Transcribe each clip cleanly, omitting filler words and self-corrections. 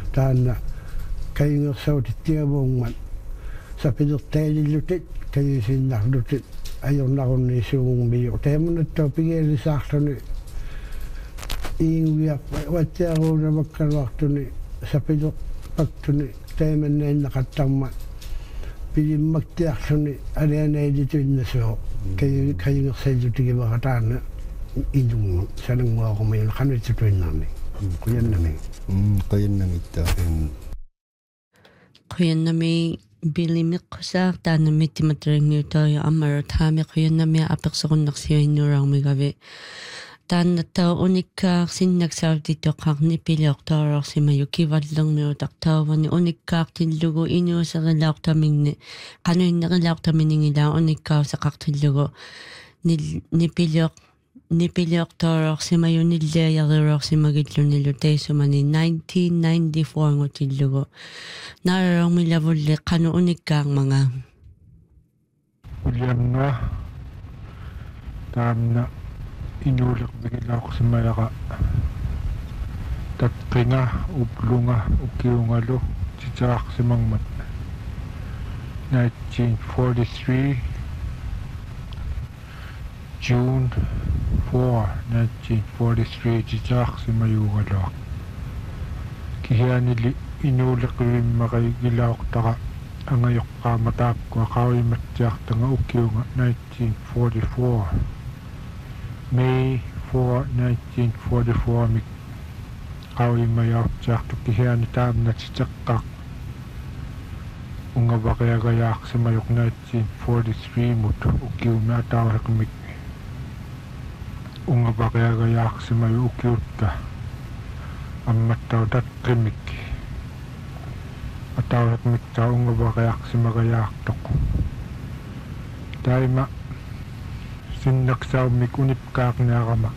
taana kayungersautit sapidurtailillutit kayusinnarlutit ajornarunni suungmiu teemunnattaupigeelisaarluni iinguiarpa wattiaruunamakkaluartuni sapidurpaktuni teemannainneqattarma pilimmaktiarluni alianailituinnasuo kayungersaillutigimaqa taana ilungu sananguaqumil qanuitsatuinnarni quyannami quyannami bilimiqqusaq taanami timatrinngiutoya amaro taami quyannami apeqsoqunnersiuinnuuraarmigavi taannattau unikkaaq sinnaksautittoqarni piliortoororsimayu kivallermiutaqtauvani unikkaartillugu inuuserilaortamingni qanuinnerilaaortaminingilaa unikkausaqartillugu nipiliortoororsimayu nilleajariuorsimagillunilu teisumani 1994 ngutillugu naarormilavulli qanu unikkaarmanga uliamna taamna inuuleqmigilaaqsimayaqa taqqinga uplunga ukiungalu titaaqsimangmat 1943 June 4 1943 titaaqsimayuugaluaq kihianili inuuleqvimmaqigilaaqtaqa angayoqqaamataaqkua qawimattiartanga ukiunga 1944 May 4 1944 mik qawimayaartiartu kihiani taamnatiteqqaq ungavaqiagayaaqsimayuq 1943 mut ukiumi atauheqmik ungavaqiagayaaqsimayu ukiutta ammattau taqqimik atauheqmikta ungavaqiaqsimagayaartoq taima sinnaksaumik unipkaaqniarama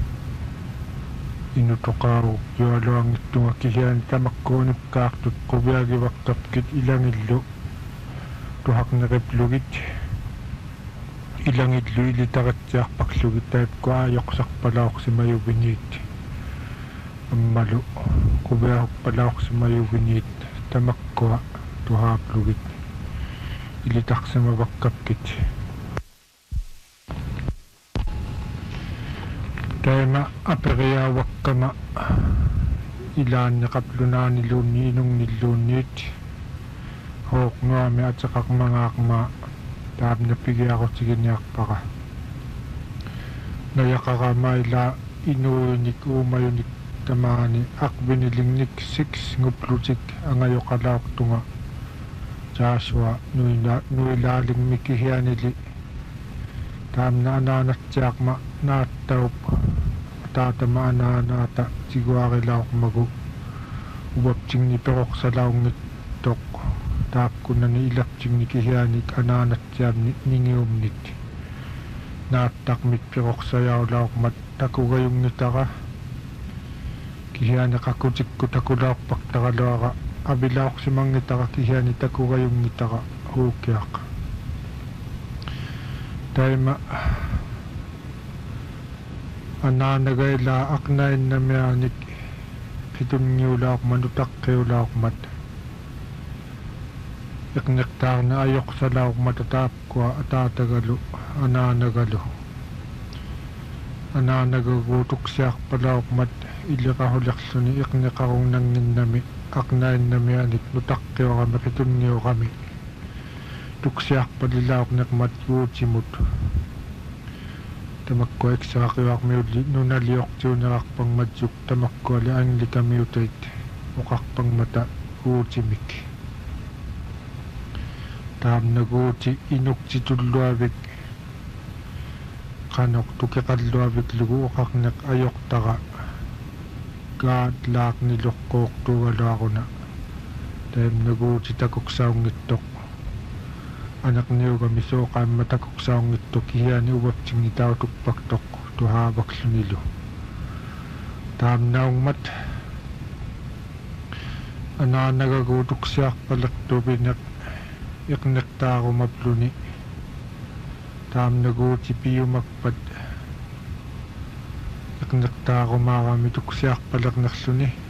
inutoqaaru yualuangittunga kihiani tamakku unipkaartut quviagivaqqapkit ilangillu tuhaqneqiplugit ilangillu ilitaqatsiarpaqlugit taipku aajoqsarpalaorsimayuviniit ammalu quviarpalaorsimayuviniit tamakkua tuhaaplugit ilitaqsimavaqqapkit taima aperiaawakkama ilaanneqaplunaaniluunni inungnilluunniit hooqnuami ateqarmangaaqma taamna pigiaqotiginiarpaqa nayaqarama ila inuunik uumayunik tamaani aqvinilingnik 6 nguplutik angayoqalaortunga Joshua nuilaalingmik ihianili taamna anaanatsiaqma naattaup taatama anaanaata tiguarilaormagu uaptingni peroqsalaungittoq taakkunani ilaptingni kihianik anaanatsiaamni ningiumnit naattaqmit peroqsajaulaormat takugayungnitaqa kihiani qakutikku takulaorpaqtaqaluaqa avilaorsimangitaqa kihiani takugayungnitaqa huukiaq taima anaanagaila aqnainnamianik qitunniulaormanu taqqiulaormat iqniqtaarna ajoqsalaormat taapkua ataatagalu anaanagagu tuksiarpalaormat iliqahulerluni iqniqarunnanginnami aqnainnamianik nutaqqiorami qitunniorami tuksiarpalilaorneqmat yuutimut tamakkua iksaqaqiuarmiulli nunaliortiunerarpangmatsuk tamakkuali anglikamiutait oqarpangmata uutimik taamnaguuti inuktitulluavik qanoq tukiqalluavik lugu oqarneq ajoqtara gaad laaqniloqqoortuugaluaruna taamnaguuti takuksaungittoq anaqniugami sooqaamma takuksaungittoq kihiani uaptingni tautuppaqtoq tuhaavaklunilu taamnaungmat anaanagagu tuksiarpaleqtupineq iqneqtaarumapluni taamnaguuti piyumakpat iqneqtaarumaarami tuksiarpaleqnerluni